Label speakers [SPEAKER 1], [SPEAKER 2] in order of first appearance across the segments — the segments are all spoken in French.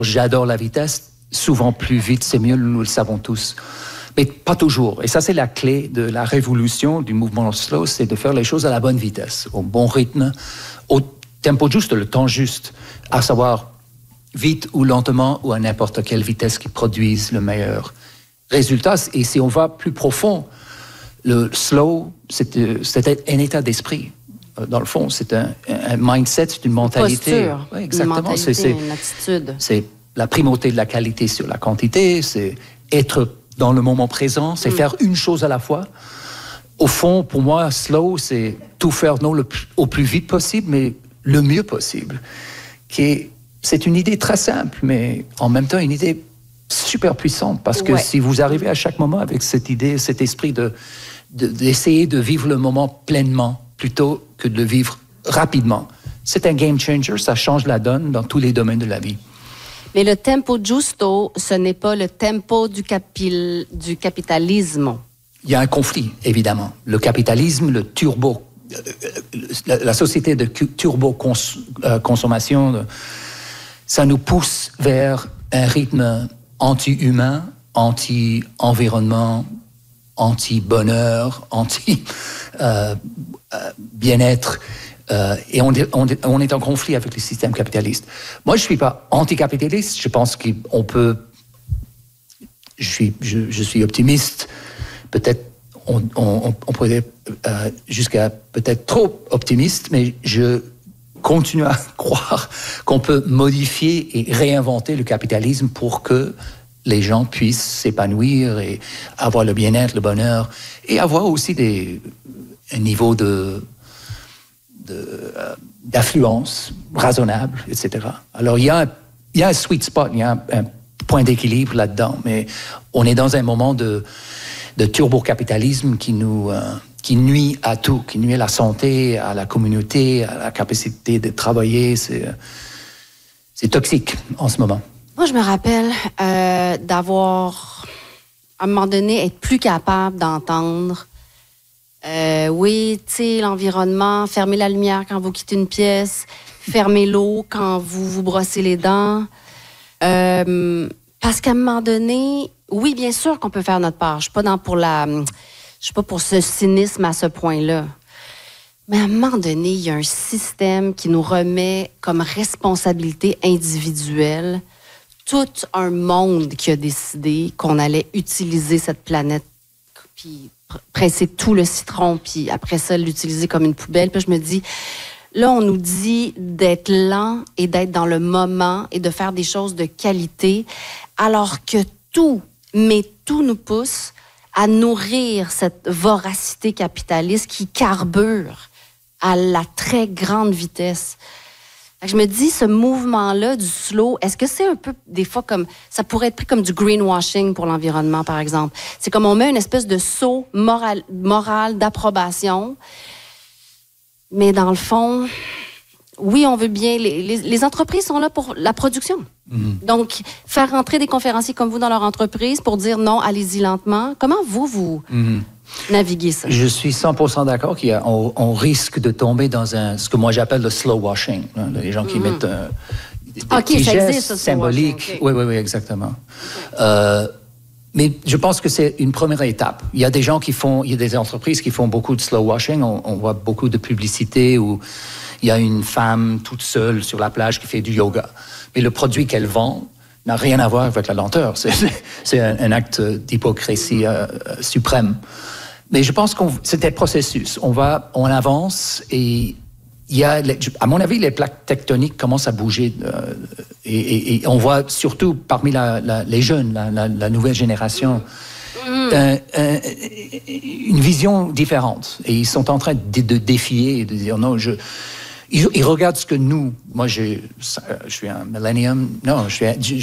[SPEAKER 1] J'adore la vitesse. Souvent, plus vite, c'est mieux, nous le savons tous. Mais pas toujours. Et ça, c'est la clé de la révolution du mouvement slow, c'est de faire les choses à la bonne vitesse, au bon rythme, au tempo juste, le temps juste, à savoir vite ou lentement ou à n'importe quelle vitesse qui produise le meilleur résultat. Et si on va plus profond, le slow, c'est un état d'esprit. Dans le fond, c'est un mindset, c'est une mentalité.
[SPEAKER 2] Posture,
[SPEAKER 1] oui, exactement.
[SPEAKER 2] une mentalité, une attitude.
[SPEAKER 1] C'est la primauté de la qualité sur la quantité, c'est être dans le moment présent, c'est faire une chose à la fois. Au fond, pour moi, slow, c'est tout faire non au plus vite possible, mais le mieux possible. C'est une idée très simple, mais en même temps, une idée super puissante, parce que si vous arrivez à chaque moment avec cette idée, cet esprit d'essayer de vivre le moment pleinement, plutôt que de le vivre rapidement, c'est un game changer, ça change la donne dans tous les domaines de la vie.
[SPEAKER 2] Mais le tempo giusto, ce n'est pas le tempo du capitalisme.
[SPEAKER 1] Il y a un conflit, évidemment. Le capitalisme, le turbo, la société de turbo-consommation, ça nous pousse vers un rythme anti-humain, anti-environnement, anti-bonheur, anti-bien-être. Et on est en conflit avec le système capitaliste. Moi, je ne suis pas anticapitaliste. Je pense qu'on peut... Je suis optimiste. Peut-être on pourrait jusqu'à peut-être trop optimiste, mais je continue à croire qu'on peut modifier et réinventer le capitalisme pour que les gens puissent s'épanouir et avoir le bien-être, le bonheur, et avoir aussi un niveau d'affluence raisonnable, etc. Alors, il y a un sweet spot, il y a un point d'équilibre là-dedans, mais on est dans un moment de turbo-capitalisme qui nuit à tout, qui nuit à la santé, à la communauté, à la capacité de travailler. C'est toxique en ce moment.
[SPEAKER 2] Moi, je me rappelle d'avoir, à un moment donné, être plus capable d'entendre oui, tu sais, l'environnement, fermez la lumière quand vous quittez une pièce, fermez l'eau quand vous vous brossez les dents. Parce qu'à un moment donné, oui, bien sûr qu'on peut faire notre part. Je suis pas pour ce cynisme à ce point-là. Mais à un moment donné, il y a un système qui nous remet comme responsabilité individuelle tout un monde qui a décidé qu'on allait utiliser cette planète, puis presser tout le citron, puis après ça, l'utiliser comme une poubelle. Puis je me dis, là, on nous dit d'être lent et d'être dans le moment et de faire des choses de qualité, alors que tout nous pousse à nourrir cette voracité capitaliste qui carbure à la très grande vitesse. Je me dis, ce mouvement-là du slow, est-ce que c'est un peu, des fois, comme ça pourrait être pris comme du greenwashing pour l'environnement, par exemple? C'est comme on met une espèce de sceau moral d'approbation, mais dans le fond, oui, on veut bien... Les entreprises sont là pour la production. Mm-hmm. Donc, faire rentrer des conférenciers comme vous dans leur entreprise pour dire non, allez-y lentement. Comment vous naviguez ça?
[SPEAKER 1] Je suis 100% d'accord qu'on risque de tomber dans ce que moi j'appelle le slow washing. Les gens qui mettent des petits gestes symboliques. Okay. Oui, exactement. Mais je pense que c'est une première étape. Il y a des entreprises qui font beaucoup de slow washing. On voit beaucoup de publicités où il y a une femme toute seule sur la plage qui fait du yoga. Mais le produit qu'elle vend n'a rien à voir avec la lenteur. C'est un acte d'hypocrisie suprême. Mais je pense que c'est un processus. On avance et il y a, à mon avis, les plaques tectoniques commencent à bouger. Et on voit surtout parmi les jeunes, la nouvelle génération, une vision différente. Et ils sont en train de défier et de dire non, ils regardent ce que nous... Moi, je suis un millennium. Non, je suis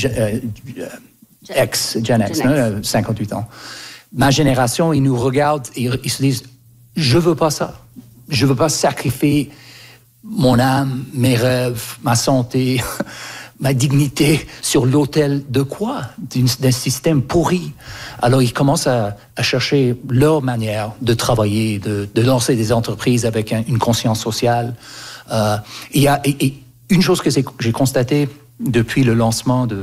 [SPEAKER 1] Gen X, 58 ans. Ma génération, ils nous regardent et ils se disent « Je veux pas ça. Je veux pas sacrifier mon âme, mes rêves, ma santé, ma dignité sur l'autel de quoi? D'un système pourri. » Alors, ils commencent à chercher leur manière de travailler, de lancer des entreprises avec une conscience sociale. Et une chose que j'ai constatée depuis le lancement de